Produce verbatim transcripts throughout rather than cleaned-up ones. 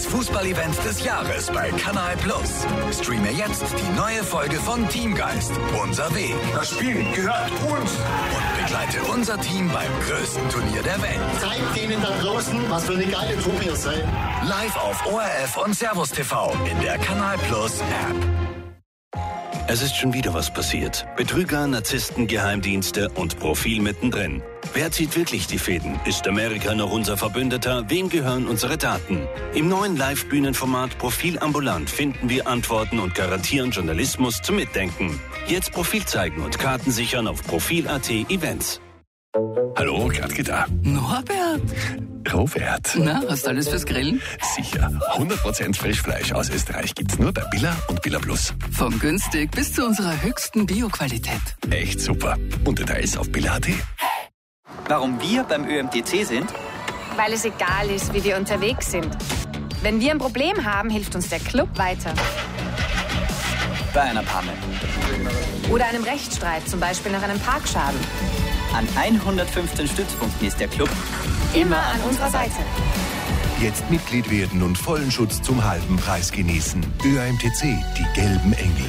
Das Fußballevent des Jahres bei Kanal Plus. Streame jetzt die neue Folge von Teamgeist. Unser Weg. Das Spiel gehört uns. Und begleite unser Team beim größten Turnier der Welt. Zeigt denen da draußen, was für eine geile Truppe ihr seid. Live auf O R F und Servus T V in der Kanal Plus App. Es ist schon wieder was passiert. Betrüger, Narzissten, Geheimdienste und Profil mittendrin. Wer zieht wirklich die Fäden? Ist Amerika noch unser Verbündeter? Wem gehören unsere Daten? Im neuen Live-Bühnenformat Profil ambulant finden wir Antworten und garantieren Journalismus zum Mitdenken. Jetzt Profil zeigen und Karten sichern auf Profil punkt at Events. Hallo, Gradke da. Norbert. Robert. Na, hast du alles fürs Grillen? Sicher. hundert Prozent Frischfleisch aus Österreich gibt's nur bei Billa und Billa Plus. Vom günstig bis zu unserer höchsten Bio-Qualität. Echt super. Und Details auf Billa punkt at. Warum wir beim Ö M T C sind? Weil es egal ist, wie wir unterwegs sind. Wenn wir ein Problem haben, hilft uns der Club weiter. Bei einer Panne. Oder einem Rechtsstreit, zum Beispiel nach einem Parkschaden. An hundertfünfzehn Stützpunkten ist der Club immer an unserer Seite. Jetzt Mitglied werden und vollen Schutz zum halben Preis genießen. Ö M T C, die gelben Engel.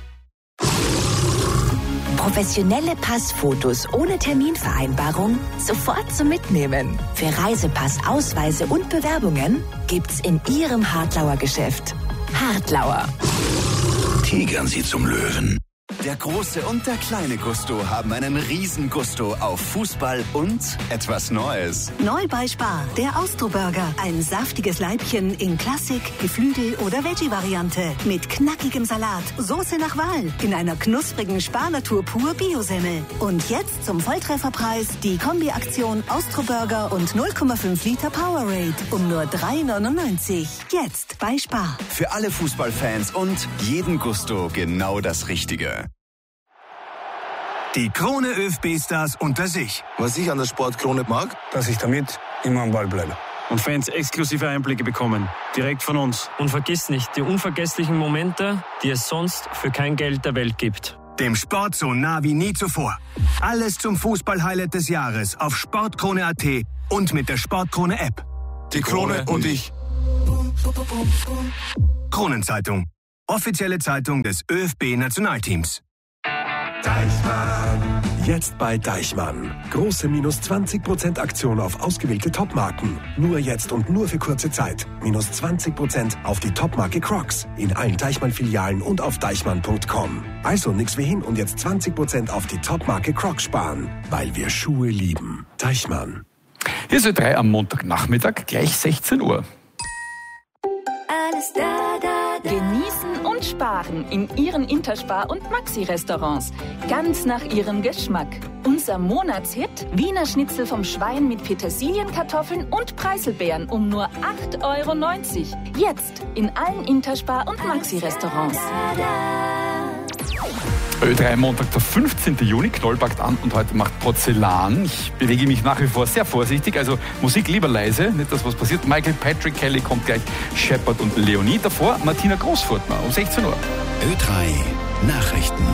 Professionelle Passfotos ohne Terminvereinbarung sofort zum Mitnehmen. Für Reisepass, Ausweise und Bewerbungen gibt's in Ihrem Hartlauer Geschäft. Hartlauer. Tigern Sie zum Löwen. Der große und der kleine Gusto haben einen riesen Gusto auf Fußball und etwas Neues. Neu bei Spar, der Austro-Burger. Ein saftiges Leibchen in Klassik, Geflügel oder Veggie-Variante. Mit knackigem Salat, Soße nach Wahl, in einer knusprigen Spar-Natur pur Biosemmel. Und jetzt zum Volltrefferpreis die Kombi-Aktion Austro-Burger und null Komma fünf Liter Powerade um nur drei neunundneunzig. Jetzt bei Spar. Für alle Fußballfans und jeden Gusto genau das Richtige. Die Krone ÖFB-Stars unter sich. Was ich an der Sportkrone mag, dass ich damit immer am Ball bleibe. Und Fans exklusive Einblicke bekommen, direkt von uns. Und vergiss nicht, die unvergesslichen Momente, die es sonst für kein Geld der Welt gibt. Dem Sport so nah wie nie zuvor. Alles zum Fußball-Highlight des Jahres auf sportkrone punkt at und mit der Sportkrone-App. Die Krone und ich. Kronenzeitung. Offizielle Zeitung des ÖFB-Nationalteams. Deichmann. Jetzt bei Deichmann. Große minus zwanzig Prozent Aktion auf ausgewählte Topmarken. Nur jetzt und nur für kurze Zeit. Minus zwanzig Prozent auf die Topmarke Crocs. In allen Deichmann-Filialen und auf deichmann punkt com. Also nix wie hin und jetzt zwanzig Prozent auf die Topmarke Crocs sparen. Weil wir Schuhe lieben. Deichmann. Hier ist Ö drei am Montagnachmittag, gleich sechzehn Uhr. Alles da, da, da. Genießen und sparen in Ihren Interspar- und Maxi-Restaurants. Ganz nach Ihrem Geschmack. Unser Monatshit: Wiener Schnitzel vom Schwein mit Petersilienkartoffeln und Preiselbeeren um nur acht Euro neunzig. Jetzt in allen Interspar- und Maxi-Restaurants. Ö drei Montag, der fünfzehnten Juni, Knoll packt an und heute macht Porzellan. Ich bewege mich nach wie vor sehr vorsichtig, also Musik lieber leise, nicht dass was passiert. Michael Patrick Kelly kommt gleich, Shepard und Leonie. Davor Martina Großfurtner um sechzehn Uhr. Ö drei Nachrichten.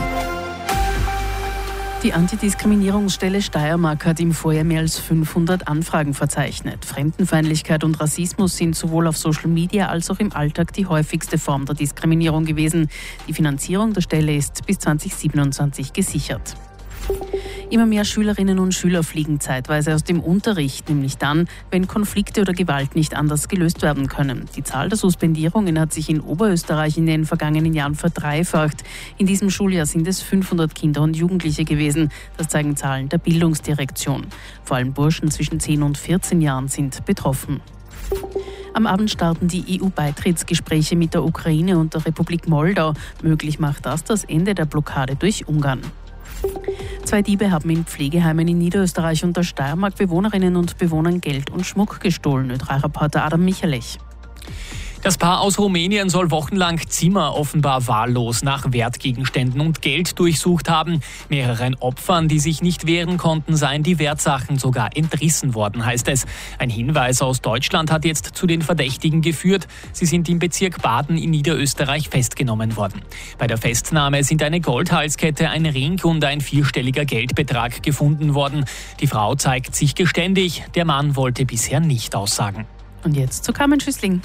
Die Antidiskriminierungsstelle Steiermark hat im Vorjahr mehr als fünfhundert Anfragen verzeichnet. Fremdenfeindlichkeit und Rassismus sind sowohl auf Social Media als auch im Alltag die häufigste Form der Diskriminierung gewesen. Die Finanzierung der Stelle ist bis zwanzig siebenundzwanzig gesichert. Immer mehr Schülerinnen und Schüler fliegen zeitweise aus dem Unterricht, nämlich dann, wenn Konflikte oder Gewalt nicht anders gelöst werden können. Die Zahl der Suspendierungen hat sich in Oberösterreich in den vergangenen Jahren verdreifacht. In diesem Schuljahr sind es fünfhundert Kinder und Jugendliche gewesen. Das zeigen Zahlen der Bildungsdirektion. Vor allem Burschen zwischen zehn und vierzehn Jahren sind betroffen. Am Abend starten die E U-Beitrittsgespräche mit der Ukraine und der Republik Moldau. Möglich macht das das Ende der Blockade durch Ungarn. Zwei Diebe haben in Pflegeheimen in Niederösterreich und der Steiermark Bewohnerinnen und Bewohnern Geld und Schmuck gestohlen. Ö drei Reporter Adam Michalech. Das Paar aus Rumänien soll wochenlang Zimmer offenbar wahllos nach Wertgegenständen und Geld durchsucht haben. Mehreren Opfern, die sich nicht wehren konnten, seien die Wertsachen sogar entrissen worden, heißt es. Ein Hinweis aus Deutschland hat jetzt zu den Verdächtigen geführt. Sie sind im Bezirk Baden in Niederösterreich festgenommen worden. Bei der Festnahme sind eine Goldhalskette, ein Ring und ein vierstelliger Geldbetrag gefunden worden. Die Frau zeigt sich geständig, der Mann wollte bisher nicht aussagen. Und jetzt zu Carmen Schüssling.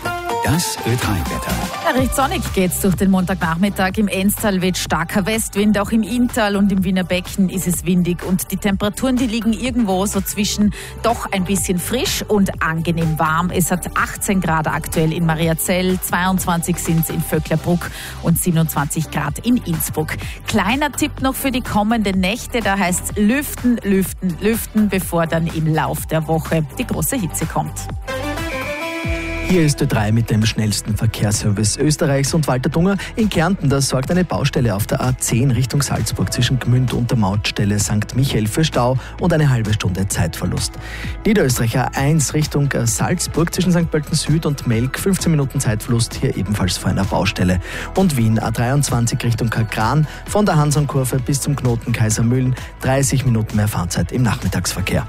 Das Ö drei Wetter. Ja, recht sonnig geht's durch den Montagnachmittag. Im Enztal weht starker Westwind, auch im Inntal und im Wiener Becken ist es windig. Und die Temperaturen, die liegen irgendwo so zwischen doch ein bisschen frisch und angenehm warm. Es hat achtzehn Grad aktuell in Mariazell, zweiundzwanzig sind es in Vöcklerbruck und siebenundzwanzig Grad in Innsbruck. Kleiner Tipp noch für die kommenden Nächte, da heißt es lüften, lüften, lüften, bevor dann im Lauf der Woche die große Hitze kommt. Hier ist Ö drei mit dem schnellsten Verkehrsservice Österreichs und Walter Dunger. In Kärnten, da sorgt eine Baustelle auf der A zehn Richtung Salzburg zwischen Gmünd und der Mautstelle Sankt Michael für Stau und eine halbe Stunde Zeitverlust. Niederösterreich A eins Richtung Salzburg zwischen Sankt Pölten Süd und Melk, fünfzehn Minuten Zeitverlust, hier ebenfalls vor einer Baustelle. Und Wien A dreiundzwanzig Richtung Kakran von der Hansonkurve bis zum Knoten Kaisermühlen, dreißig Minuten mehr Fahrzeit im Nachmittagsverkehr.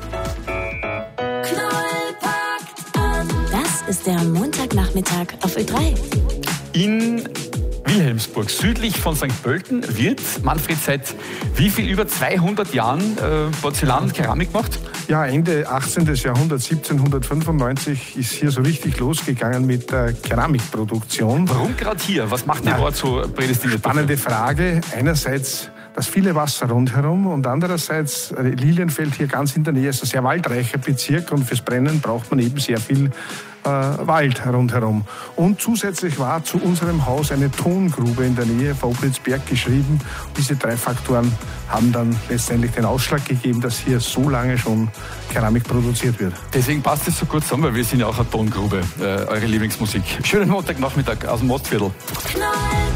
Ist der Montagnachmittag auf Ö drei. In Wilhelmsburg, südlich von Sankt Pölten, wird, Manfred, seit wie viel, über zweihundert Jahren äh, Porzellan und Keramik gemacht? Ja, Ende achtzehnten. Jahrhundert, siebzehnhundertfünfundneunzig, ist hier so richtig losgegangen mit der Keramikproduktion. Warum gerade hier? Was macht den Ort so prädestiniert? Spannende Frage. Einerseits das viele Wasser rundherum und andererseits Lilienfeld hier ganz in der Nähe ist ein sehr waldreicher Bezirk und fürs Brennen braucht man eben sehr viel äh, Wald rundherum. Und zusätzlich war zu unserem Haus eine Tongrube in der Nähe von Oblitzberg geschrieben. Diese drei Faktoren haben dann letztendlich den Ausschlag gegeben, dass hier so lange schon Keramik produziert wird. Deswegen passt es so gut zusammen, weil wir sind ja auch eine Tongrube, äh, eure Lieblingsmusik. Schönen Montagnachmittag aus dem Mostviertel. Knall.